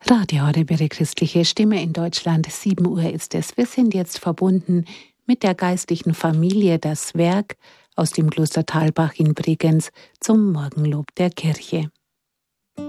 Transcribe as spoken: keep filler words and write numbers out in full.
Radio Horeb, christliche Stimme in Deutschland. sieben Uhr ist es. Wir sind jetzt verbunden mit der geistlichen Familie Das Werk aus dem Kloster Thalbach in Bregenz zum Morgenlob der Kirche.